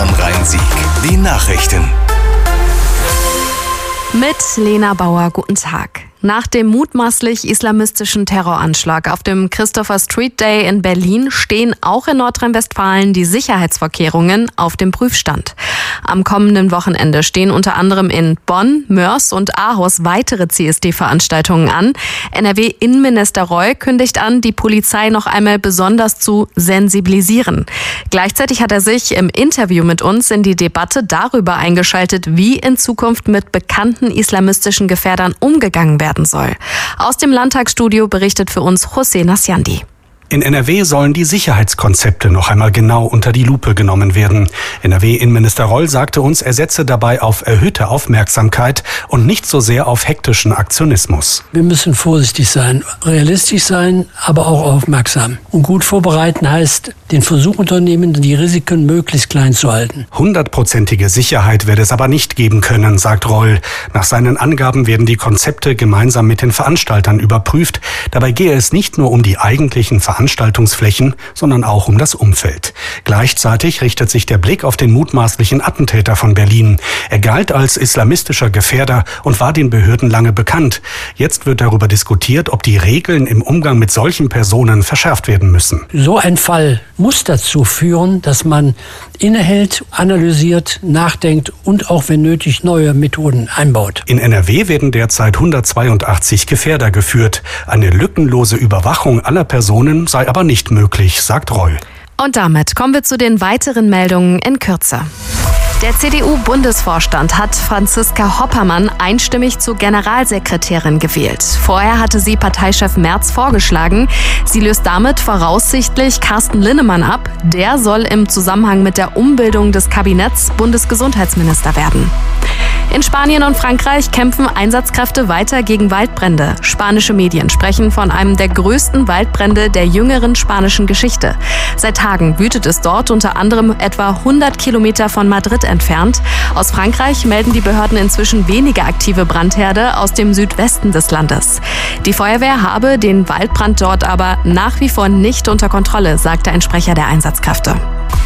Bonn-Rhein-Sieg. Die Nachrichten. Mit Lena Bauer, guten Tag. Nach dem mutmaßlich islamistischen Terroranschlag auf dem Christopher Street Day in Berlin stehen auch in Nordrhein-Westfalen die Sicherheitsvorkehrungen auf dem Prüfstand. Am kommenden Wochenende stehen unter anderem in Bonn, Mörs und Aarhus weitere CSD-Veranstaltungen an. NRW-Innenminister Reul kündigt an, die Polizei noch einmal besonders zu sensibilisieren. Gleichzeitig hat er sich im Interview mit uns in die Debatte darüber eingeschaltet, wie in Zukunft mit bekannten islamistischen Gefährdern umgegangen werden soll. Aus dem Landtagsstudio berichtet für uns José Nasciandi. In NRW sollen die Sicherheitskonzepte noch einmal genau unter die Lupe genommen werden. NRW-Innenminister Reul sagte uns, er setze dabei auf erhöhte Aufmerksamkeit und nicht so sehr auf hektischen Aktionismus. Wir müssen vorsichtig sein, realistisch sein, aber auch aufmerksam. Und gut vorbereiten heißt, den Versuch unternehmen, die Risiken möglichst klein zu halten. 100%ige Sicherheit werde es aber nicht geben können, sagt Reul. Nach seinen Angaben werden die Konzepte gemeinsam mit den Veranstaltern überprüft. Dabei gehe es nicht nur um die eigentlichen Veranstaltungsflächen, sondern auch um das Umfeld. Gleichzeitig richtet sich der Blick auf den mutmaßlichen Attentäter von Berlin. Er galt als islamistischer Gefährder und war den Behörden lange bekannt. Jetzt wird darüber diskutiert, ob die Regeln im Umgang mit solchen Personen verschärft werden müssen. So ein Fall muss dazu führen, dass man innehält, analysiert, nachdenkt und auch, wenn nötig, neue Methoden einbaut. In NRW werden derzeit 182 Gefährder geführt. Eine lückenlose Überwachung aller Personen sei aber nicht möglich, sagt Reul. Und damit kommen wir zu den weiteren Meldungen in Kürze. Der CDU-Bundesvorstand hat Franziska Hoppermann einstimmig zur Generalsekretärin gewählt. Vorher hatte sie Parteichef Merz vorgeschlagen. Sie löst damit voraussichtlich Carsten Linnemann ab. Der soll im Zusammenhang mit der Umbildung des Kabinetts Bundesgesundheitsminister werden. In Spanien und Frankreich kämpfen Einsatzkräfte weiter gegen Waldbrände. Spanische Medien sprechen von einem der größten Waldbrände der jüngeren spanischen Geschichte. Seit Tagen wütet es dort, unter anderem etwa 100 Kilometer von Madrid entfernt. Aus Frankreich melden die Behörden inzwischen weniger aktive Brandherde aus dem Südwesten des Landes. Die Feuerwehr habe den Waldbrand dort aber nach wie vor nicht unter Kontrolle, sagte ein Sprecher der Einsatzkräfte.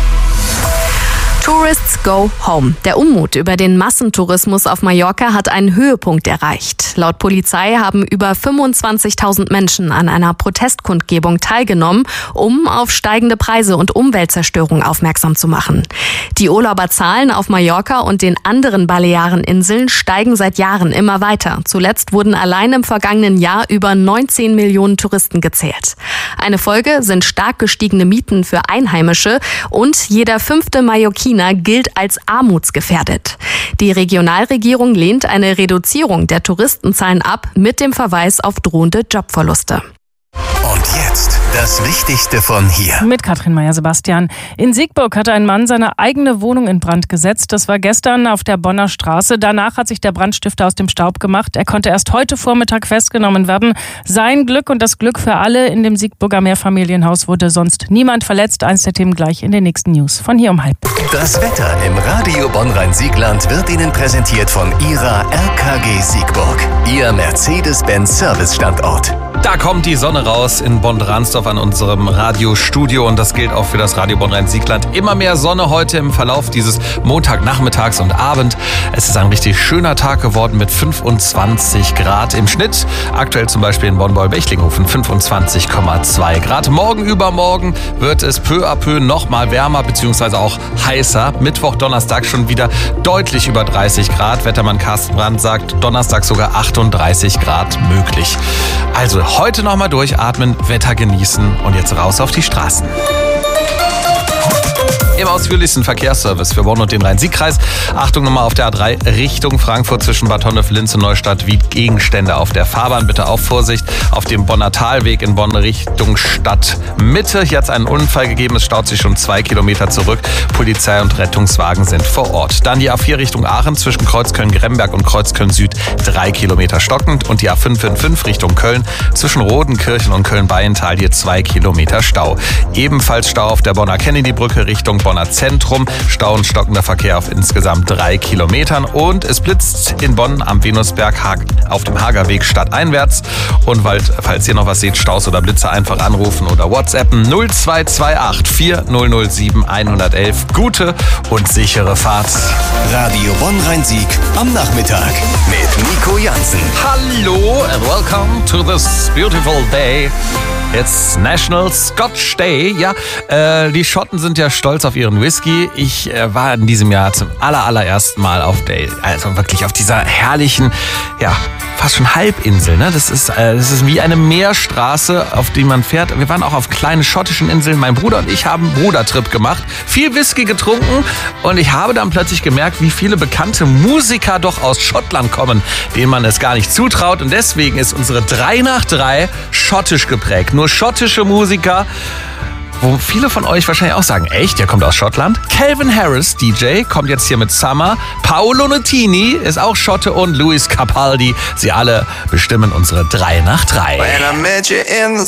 Tourists go home. Der Unmut über den Massentourismus auf Mallorca hat einen Höhepunkt erreicht. Laut Polizei haben über 25.000 Menschen an einer Protestkundgebung teilgenommen, um auf steigende Preise und Umweltzerstörung aufmerksam zu machen. Die Urlauberzahlen auf Mallorca und den anderen Baleareninseln steigen seit Jahren immer weiter. Zuletzt wurden allein im vergangenen Jahr über 19 Millionen Touristen gezählt. Eine Folge sind stark gestiegene Mieten für Einheimische und jeder 5. Mallorquiner gilt als armutsgefährdet. Die Regionalregierung lehnt eine Reduzierung der Touristenzahlen ab mit dem Verweis auf drohende Jobverluste. Und jetzt das Wichtigste von hier. Mit Katrin Meyer-Sebastian. In Siegburg hatte ein Mann seine eigene Wohnung in Brand gesetzt. Das war gestern auf der Bonner Straße. Danach hat sich der Brandstifter aus dem Staub gemacht. Er konnte erst heute Vormittag festgenommen werden. Sein Glück und das Glück für alle in dem Siegburger Mehrfamilienhaus wurde sonst niemand verletzt. Eins der Themen gleich in den nächsten News. Von hier um 12:30. Das Wetter im Radio Bonn-Rhein-Siegland wird Ihnen präsentiert von Ihrer RKG Siegburg. Ihr Mercedes-Benz-Service-Standort. Da kommt die Sonne raus in Bonn-Dransdorf an unserem Radiostudio und das gilt auch für das Radio Bonn-Rhein-Siegland. Immer mehr Sonne heute im Verlauf dieses Montagnachmittags und Abend. Es ist ein richtig schöner Tag geworden mit 25 Grad im Schnitt. Aktuell zum Beispiel in Bonn-Beul-Bechlinghofen 25,2 Grad. Morgen, übermorgen wird es peu à peu noch mal wärmer bzw. auch heißer. Mittwoch, Donnerstag schon wieder deutlich über 30 Grad. Wettermann Carsten Brandt sagt, Donnerstag sogar 38 Grad möglich. Also heute nochmal durchatmen, Wetter genießen und jetzt raus auf die Straßen. Im ausführlichsten Verkehrsservice für Bonn und den Rhein-Sieg-Kreis. Achtung nochmal auf der A3 Richtung Frankfurt zwischen Bad Honnef, Linz und Neustadt wie Gegenstände auf der Fahrbahn. Bitte auf Vorsicht auf dem Bonner Talweg in Bonn Richtung Stadtmitte. Hier hat es einen Unfall gegeben. Es staut sich schon 2 Kilometer zurück. Polizei und Rettungswagen sind vor Ort. Dann die A4 Richtung Aachen zwischen Kreuzköln-Gremberg und Kreuzköln-Süd 3 Kilometer stockend. Und die A555 Richtung Köln zwischen Rodenkirchen und Köln-Beienthal hier 2 Kilometer Stau. Ebenfalls Stau auf der Bonner Kennedy-Brücke Richtung Bonn Bonner Zentrum. Stau und stockender Verkehr auf insgesamt 3 Kilometern. Und es blitzt in Bonn am Venusberg auf dem Hagerweg stadteinwärts. Und falls ihr noch was seht, Staus oder Blitze, einfach anrufen oder WhatsAppen 0228 4007 111. Gute und sichere Fahrt. Radio Bonn-Rhein-Sieg am Nachmittag mit Nico Jansen. Hallo and welcome to this beautiful day. It's National Scotch Day. Ja, die Schotten sind ja stolz auf ihren Whisky. Ich war in diesem Jahr zum allerersten Mal auf wirklich auf dieser herrlichen, ja, fast schon Halbinsel. Ne? Das ist wie eine Meerstraße, auf die man fährt. Wir waren auch auf kleinen schottischen Inseln. Mein Bruder und ich haben einen Brudertrip gemacht, viel Whisky getrunken und ich habe dann plötzlich gemerkt, wie viele bekannte Musiker doch aus Schottland kommen, denen man es gar nicht zutraut. Und deswegen ist unsere 3 nach 3 schottisch geprägt. Nur schottische Musiker, wo viele von euch wahrscheinlich auch sagen, echt, der kommt aus Schottland? Calvin Harris, DJ, kommt jetzt hier mit Summer. Paolo Nutini ist auch Schotte und Lewis Capaldi. Sie alle bestimmen unsere 3 nach 3. When I met you in the